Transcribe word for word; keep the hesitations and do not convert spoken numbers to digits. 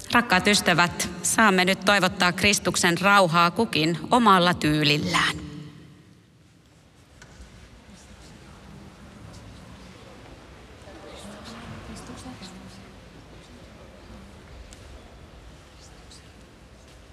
Rakkaat ystävät, saamme nyt toivottaa Kristuksen rauhaa kukin omalla tyylillään.